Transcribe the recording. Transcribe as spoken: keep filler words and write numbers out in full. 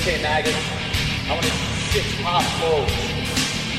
Okay, Nagas, I want to six pop close.